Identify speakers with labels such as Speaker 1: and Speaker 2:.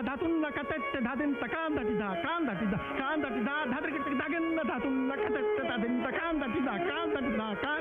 Speaker 1: ధాతున్న కతెత్త ధాదింత కాందటిదా కాందటిదా కాందటిదా ధాదరికిట దగన్న ధాతున్న కతెత్త ధాదింత కాందటిదా కాందటిదా